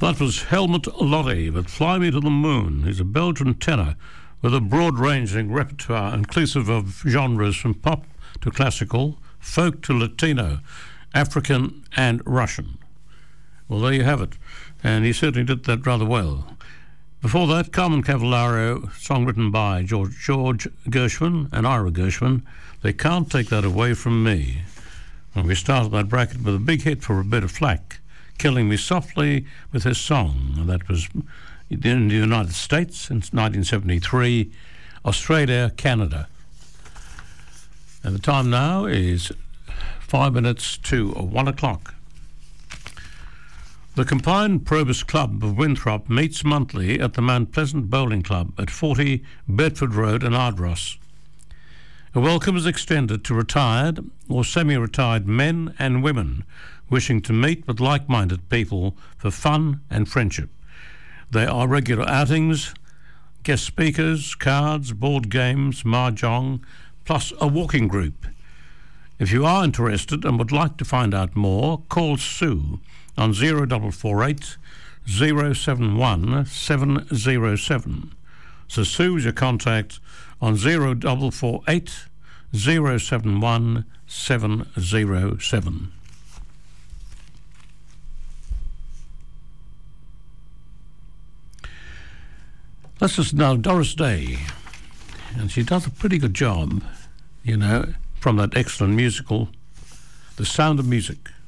That was Helmut Lotti with Fly Me to the Moon. He's a Belgian tenor with a broad-ranging repertoire inclusive of genres from pop to classical, folk to Latino, African and Russian. Well, there you have it. And he certainly did that rather well. Before that, Carmen Cavallaro, song written by George Gershwin and Ira Gershwin, They Can't Take That Away From Me. And we started that bracket with a big hit for Roberta Flack, Killing Me Softly with his song. And that was in the United States since 1973, Australia, Canada. And the time now is 5 minutes to 1 o'clock. The Combined Probus Club of Winthrop meets monthly at the Mount Pleasant Bowling Club at 40 Bedford Road in Ardross. A welcome is extended to retired or semi-retired men and women wishing to meet with like-minded people for fun and friendship. There are regular outings, guest speakers, cards, board games, mahjong, plus a walking group. If you are interested and would like to find out more, call Sue on 0448 071 707. So Sue is your contact on 0448 071 707. Let's just know Doris Day, and she does a pretty good job, you know, from that excellent musical, The Sound of Music.